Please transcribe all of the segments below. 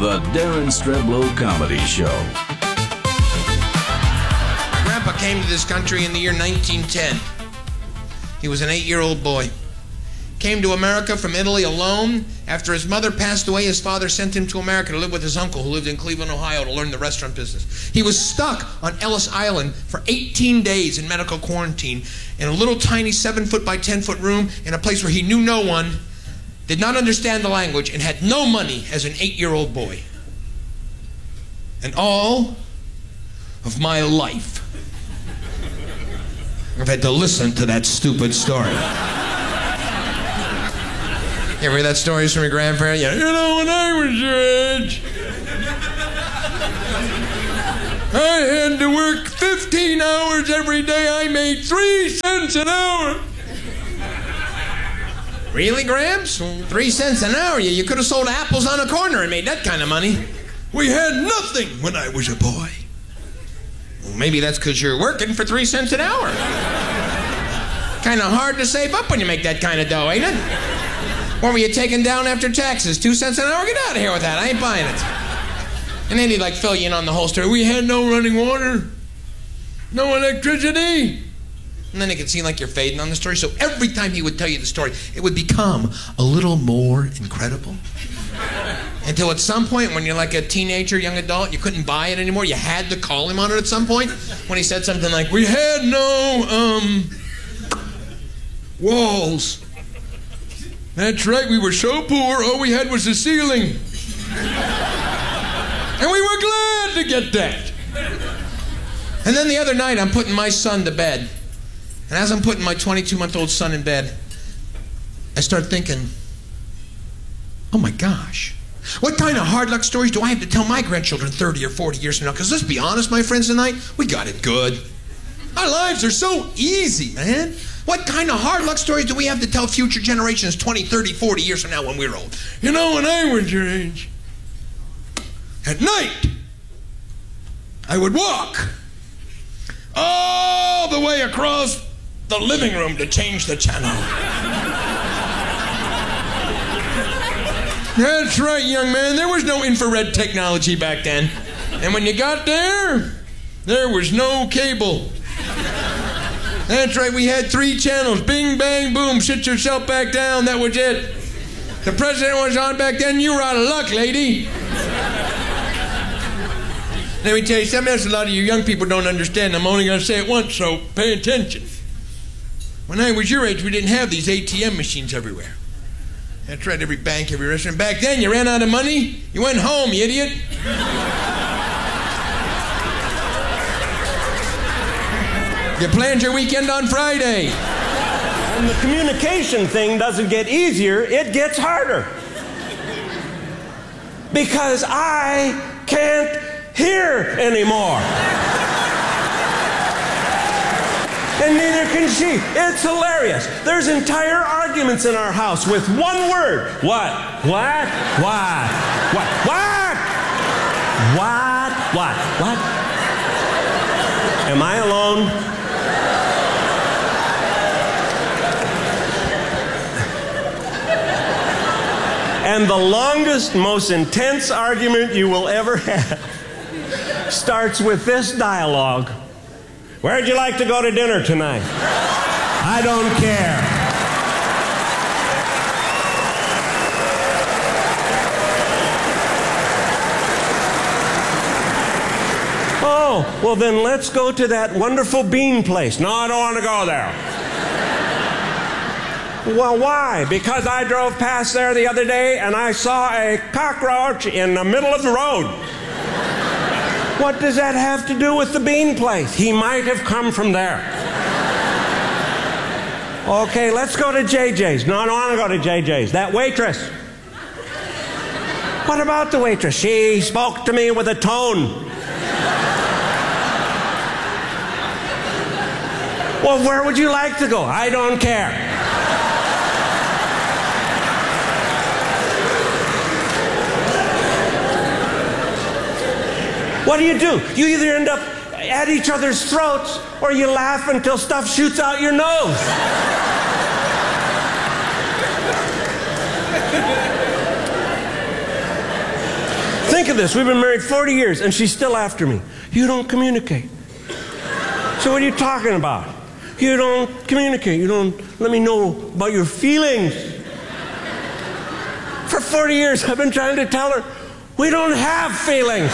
The Darren Streblow Comedy Show. Grandpa came to this country in the year 1910. He was an 8-year-old boy. Came to America from Italy alone. After his mother passed away, his father sent him to America to live with his uncle who lived in Cleveland, Ohio, to learn the restaurant business. He was stuck on Ellis Island for 18 days in medical quarantine in a little tiny 7-foot by 10-foot room in a place where he knew no one, did not understand the language, and had no money as an 8-year-old boy. And all of my life, I've had to listen to that stupid story. You ever hear that stories from your grandparents? Yeah. You know, when I was your age, I had to work 15 hours every day. I made 3 cents an hour. Really, Gramps? 3 cents an hour? You could have sold apples on a corner and made that kind of money. We had nothing when I was a boy. Well, maybe that's because you're working for 3 cents an hour. Kind of hard to save up when you make that kind of dough, ain't it? What were you taking down after taxes? 2 cents an hour? Get out of here with that. I ain't buying it. And then he'd like fill you in on the whole story. We had no running water, no electricity. And then it could seem like you're fading on the story. So every time he would tell you the story, it would become a little more incredible. Until at some point, when you're like a teenager, young adult, you couldn't buy it anymore. You had to call him on it at some point. When he said something like, we had no, walls. That's right, we were so poor, all we had was the ceiling. And we were glad to get that. And then the other night, I'm putting my son to bed. And as I'm putting my 22-month-old son in bed, I start thinking, oh my gosh, what kind of hard luck stories do I have to tell my grandchildren 30 or 40 years from now? Because let's be honest, my friends, tonight, we got it good. Our lives are so easy, man. What kind of hard luck stories do we have to tell future generations 20, 30, 40 years from now when we're old? You know, when I was your age, at night, I would walk all the way across the living room to change the channel. That's right, young man. There was no infrared technology back then. And when you got there, there was no cable. That's right, we had 3 channels. Bing, bang, boom, sit yourself back down. That was it. The president was on back then. You were out of luck, lady. Let me tell you something else a lot of you young people don't understand. I'm only going to say it once, so pay attention. When I was your age, we didn't have these ATM machines everywhere. That's right, every bank, every restaurant. Back then, you ran out of money, you went home, you idiot. You planned your weekend on Friday. And the communication thing doesn't get easier, it gets harder. Because I can't hear anymore. And neither can she. It's hilarious. There's entire arguments in our house with one word. What? What? What? What? What? What? What? What? Am I alone? And the longest, most intense argument you will ever have starts with this dialogue. Where'd you like to go to dinner tonight? I don't care. Oh, well then let's go to that wonderful bean place. No, I don't want to go there. Well, why? Because I drove past there the other day and I saw a cockroach in the middle of the road. What does that have to do with the bean place? He might have come from there. Okay, let's go to JJ's. No, I don't want to go to JJ's. That waitress. What about the waitress? She spoke to me with a tone. Well, where would you like to go? I don't care. What do? You either end up at each other's throats or you laugh until stuff shoots out your nose. Think of this. We've been married 40 years, and she's still after me. You don't communicate. So what are you talking about? You don't communicate. You don't let me know about your feelings. For 40 years, I've been trying to tell her, we don't have feelings.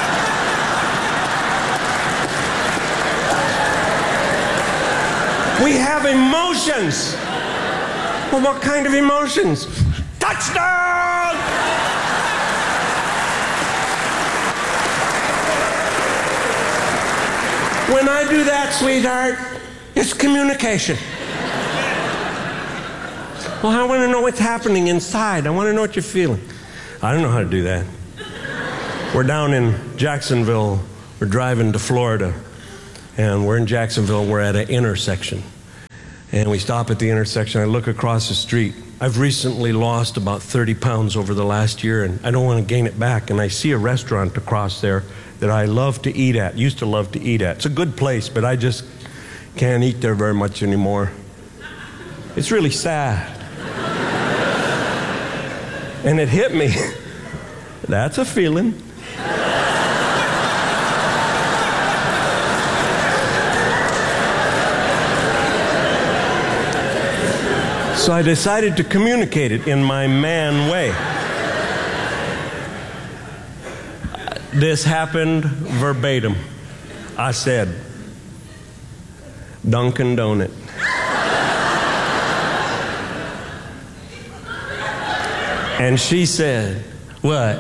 We have emotions. Well, what kind of emotions? Touchdown! When I do that, sweetheart, it's communication. Well, I want to know what's happening inside. I want to know what you're feeling. I don't know how to do that. We're down in Jacksonville. We're driving to Florida. And we're in Jacksonville. We're at an intersection. And we stop at the intersection. I look across the street. I've recently lost about 30 pounds over the last year, and I don't want to gain it back. And I see a restaurant across there that I love to eat at, used to love to eat at. It's a good place, but I just can't eat there very much anymore. It's really sad. And it hit me. That's a feeling. So I decided to communicate it in my man way. This happened verbatim. I said, Dunkin' Donut. And she said, what?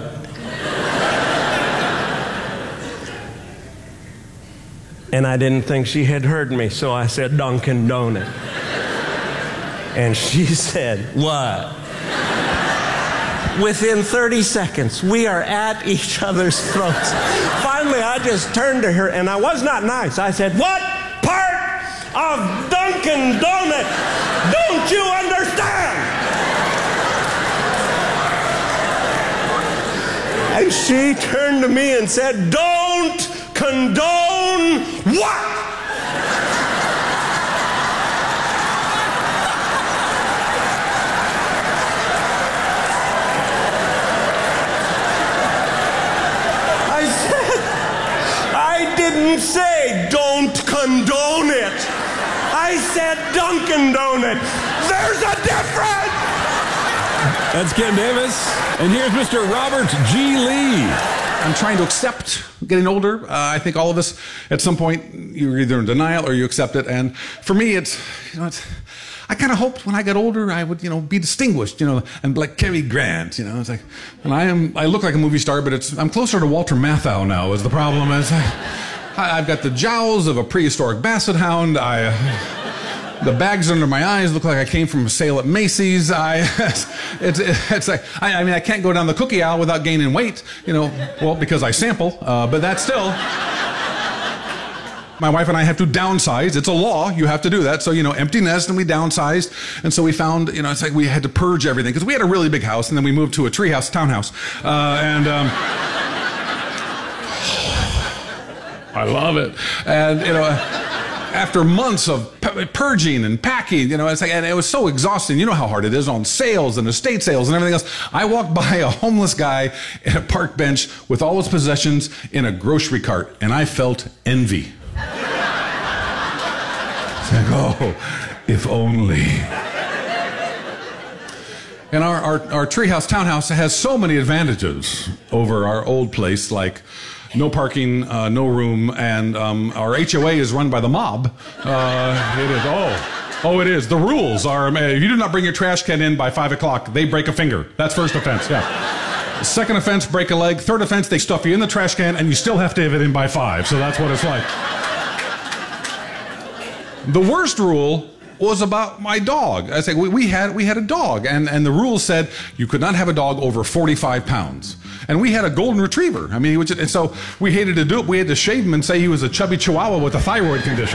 And I didn't think she had heard me, so I said, Dunkin' Donut. And she said, what? Within 30 seconds, we are at each other's throats. Finally, I just turned to her, and I was not nice. I said, what part of Dunkin' Donut don't you understand? And she turned to me and said, don't condone what? I didn't say don't condone it. I said Dunkin' Donut. There's a difference. That's Ken Davis. And here's Mr. Robert G. Lee. I'm trying to accept getting older. I think all of us, at some point, you're either in denial or you accept it. And for me, I kind of hoped when I got older, I would, be distinguished, and like Cary Grant, It's like, and I look like a movie star, but I'm closer to Walter Matthau now. Is the problem? I've got the jowls of a prehistoric basset hound. The bags under my eyes look like I came from a sale at Macy's. It's like, I can't go down the cookie aisle without gaining weight, well, because I sample, but that's still. My wife and I have to downsize. It's a law. You have to do that. So, empty nest, and we downsized. And so we found, it's like we had to purge everything because we had a really big house, and then we moved to a treehouse townhouse. I love it. And, after months of purging and packing, it's like, and it was so exhausting. You know how hard it is on sales and estate sales and everything else. I walked by a homeless guy at a park bench with all his possessions in a grocery cart, and I felt envy. It's like, oh, if only. And our treehouse townhouse has so many advantages over our old place, like no parking, no room, and our HOA is run by the mob. It is. Oh, it is. The rules are, if you do not bring your trash can in by 5 o'clock, they break a finger. That's first offense, yeah. Second offense, break a leg. Third offense, they stuff you in the trash can, and you still have to have it in by 5. So that's what it's like. The worst rule was about my dog. I said we had a dog, and the rules said you could not have a dog over 45 pounds. And we had a golden retriever. And so we hated to do it. We had to shave him and say he was a chubby chihuahua with a thyroid condition.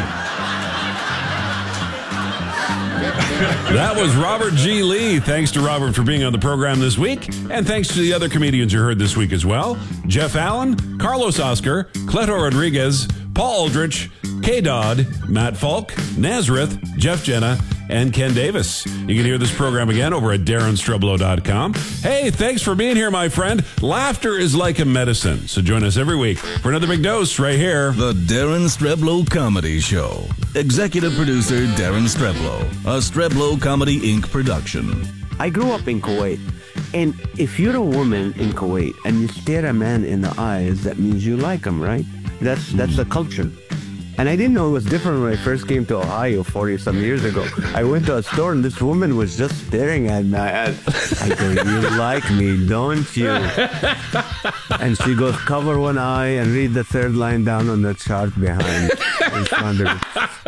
That was Robert G. Lee. Thanks to Robert for being on the program this week. And thanks to the other comedians you heard this week as well. Jeff Allen, Carlos Oscar, Cleto Rodriguez, Paul Aldrich, Kay Dodd, Matt Falk, Nazareth, Jeff Jenna, and Ken Davis. You can hear this program again over at DarrenStreblow.com. Hey, thanks for being here, my friend. Laughter is like a medicine, so join us every week for another big dose right here. The Darren Streblow Comedy Show. Executive producer Darren Streblow. A Streblow Comedy Inc. production. I grew up in Kuwait, and if you're a woman in Kuwait and you stare a man in the eyes, that means you like him, right? That's the culture. And I didn't know it was different when I first came to Ohio 40-some years ago. I went to a store and this woman was just staring at me. I go, you like me, don't you? And she goes, cover one eye and read the third line down on the chart behind. In front of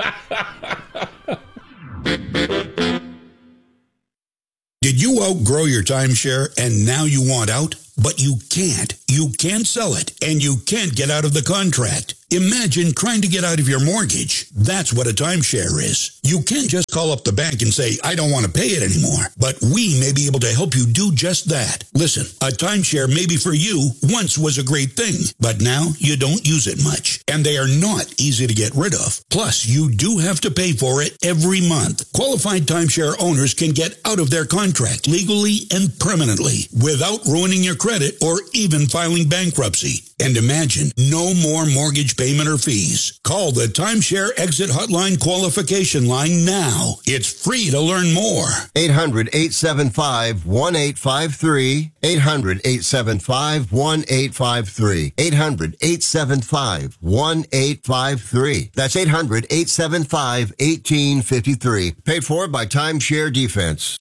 it. Did you outgrow your timeshare and now you want out? But you can't. You can't sell it, and you can't get out of the contract. Imagine trying to get out of your mortgage. That's what a timeshare is. You can't just call up the bank and say, I don't want to pay it anymore. But we may be able to help you do just that. Listen, a timeshare maybe for you once was a great thing, but now you don't use it much. And they are not easy to get rid of. Plus, you do have to pay for it every month. Qualified timeshare owners can get out of their contract legally and permanently without ruining your credit or even filing bankruptcy. And imagine no more mortgage payment or fees. Call the Timeshare Exit Hotline qualification line now. It's free to learn more. 800-875-1853. 800-875-1853. 800-875-1853. That's 800-875-1853. Paid for by Timeshare Defense.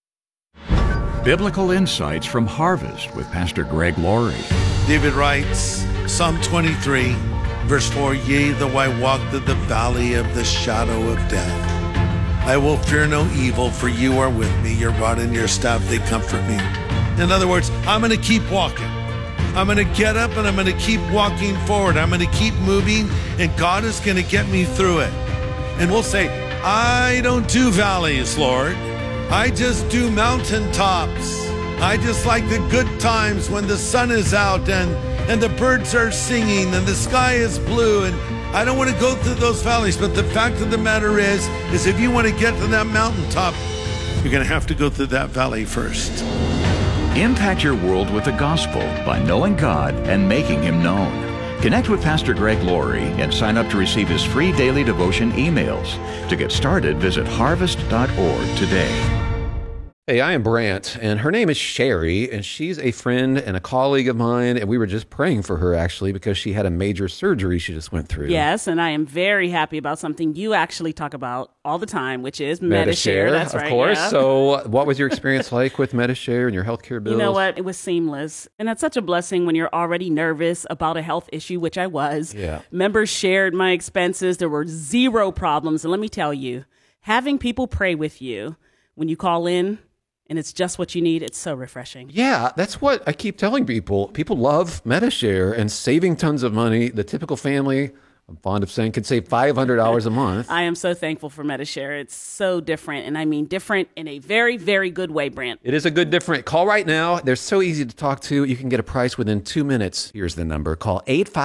Biblical Insights from Harvest with Pastor Greg Laurie. David writes, Psalm 23, verse 4, Yea, though I walk through the valley of the shadow of death, I will fear no evil, for you are with me. Your rod and your staff, they comfort me. In other words, I'm going to keep walking. I'm going to get up and I'm going to keep walking forward. I'm going to keep moving, and God is going to get me through it. And we'll say, I don't do valleys, Lord. I just do mountaintops. I just like the good times when the sun is out and the birds are singing and the sky is blue, and I don't want to go through those valleys. But the fact of the matter is if you want to get to that mountaintop, you're going to have to go through that valley first. Impact your world with the gospel by knowing God and making Him known. Connect with Pastor Greg Laurie and sign up to receive his free daily devotion emails. To get started, visit harvest.org today. Hey, I am Brant, and her name is Sherry, and she's a friend and a colleague of mine, and we were just praying for her, actually, because she had a major surgery she just went through. Yes, and I am very happy about something you actually talk about all the time, which is Medi-Share. That's right, of course. Yeah. So what was your experience like with Medi-Share and your healthcare bills? You know what? It was seamless, and that's such a blessing when you're already nervous about a health issue, which I was. Yeah. Members shared my expenses. There were zero problems, and let me tell you, having people pray with you when you call in, and it's just what you need, it's so refreshing. Yeah, that's what I keep telling people. People love Medi-Share and saving tons of money. The typical family, I'm fond of saying, could save $500 a month. I am so thankful for Medi-Share. It's so different, and I mean different in a very, very good way, Brant. It is a good different. Call right now. They're so easy to talk to. You can get a price within 2 minutes. Here's the number. Call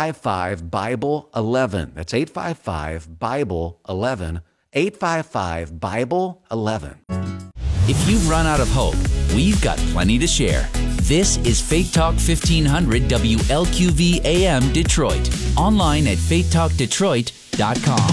855-BIBLE-11. That's 855-BIBLE-11. 855-BIBLE-11. If you've run out of hope, we've got plenty to share. This is Faith Talk 1500 WLQV AM Detroit. Online at faithtalkdetroit.com.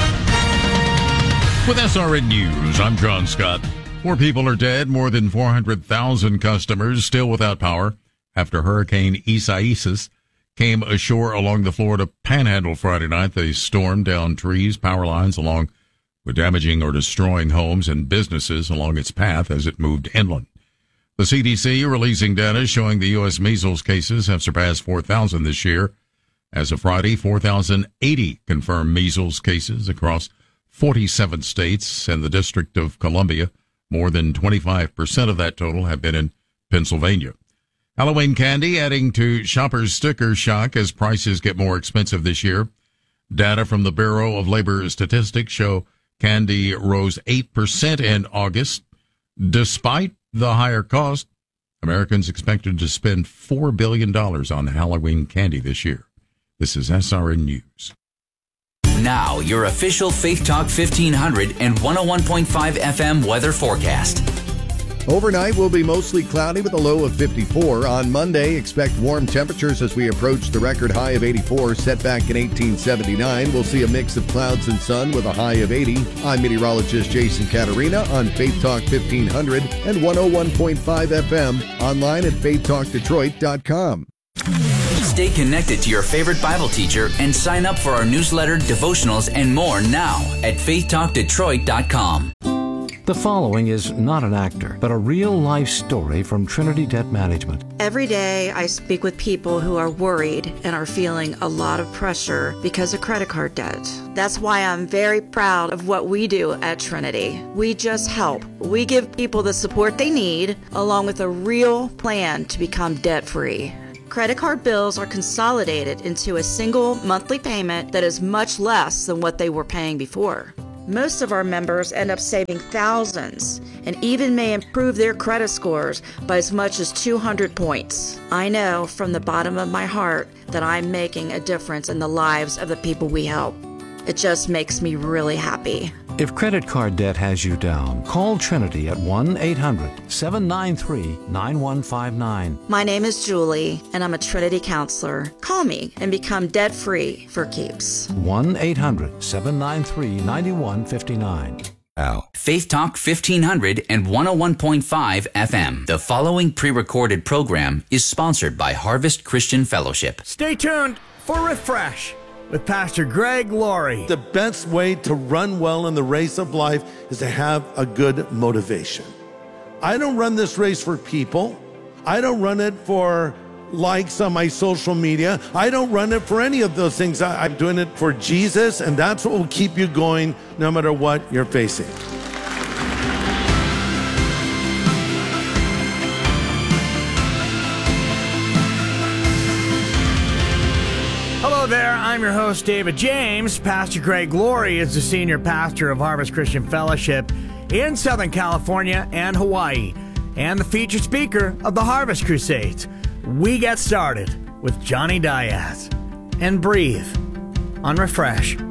With SRN News, I'm John Scott. 4 people are dead, more than 400,000 customers still without power after Hurricane Isaias came ashore along the Florida Panhandle Friday night. They stormed down trees, power lines along with damaging or destroying homes and businesses along its path as it moved inland. The CDC releasing data showing the U.S. measles cases have surpassed 4,000 this year. As of Friday, 4,080 confirmed measles cases across 47 states and the District of Columbia. More than 25% of that total have been in Pennsylvania. Halloween candy adding to shoppers' sticker shock as prices get more expensive this year. Data from the Bureau of Labor Statistics show candy rose 8% in August. Despite the higher cost, Americans expected to spend $4 billion on Halloween candy this year. This is SRN News. Now, your official Faith Talk 1500 and 101.5 FM weather forecast. Overnight will be mostly cloudy with a low of 54. On Monday, expect warm temperatures as we approach the record high of 84 set back in 1879. We'll see a mix of clouds and sun with a high of 80. I'm meteorologist Jason Caterina on Faith Talk 1500 and 101.5 FM, online at faithtalkdetroit.com. Stay connected to your favorite Bible teacher and sign up for our newsletter, devotionals, and more now at faithtalkdetroit.com. The following is not an actor, but a real-life story from Trinity Debt Management. Every day I speak with people who are worried and are feeling a lot of pressure because of credit card debt. That's why I'm very proud of what we do at Trinity. We just help. We give people the support they need, along with a real plan to become debt-free. Credit card bills are consolidated into a single monthly payment that is much less than what they were paying before. Most of our members end up saving thousands and even may improve their credit scores by as much as 200 points. I know from the bottom of my heart that I'm making a difference in the lives of the people we help. It just makes me really happy. If credit card debt has you down, call Trinity at 1-800-793-9159. My name is Julie, and I'm a Trinity counselor. Call me and become debt-free for keeps. 1-800-793-9159. Faith Talk 1500 and 101.5 FM. The following pre-recorded program is sponsored by Harvest Christian Fellowship. Stay tuned for Refresh with Pastor Greg Laurie. The best way to run well in the race of life is to have a good motivation. I don't run this race for people. I don't run it for likes on my social media. I don't run it for any of those things. I'm doing it for Jesus, and that's what will keep you going no matter what you're facing. Hello there, I'm your host, David James. Pastor Greg Laurie is the senior pastor of Harvest Christian Fellowship in Southern California and Hawaii, and the featured speaker of the Harvest Crusades. We get started with Johnny Diaz and Breathe on Refresh.